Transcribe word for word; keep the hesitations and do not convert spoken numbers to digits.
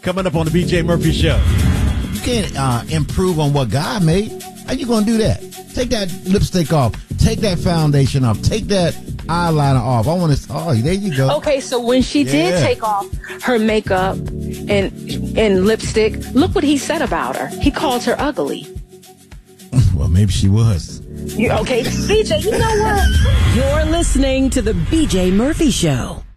coming up on the B J Murphy Show. You can't uh, improve on what God made. How you going to do that? Take that lipstick off. Take that foundation off. Take that eyeliner off. I want to. Oh, there you go. Okay, so when she Yeah. did take off her makeup and and lipstick, look what he said about her. He called her ugly. Well, maybe she was. You, okay, B J, you know what? You're listening to the B J Murphy Show.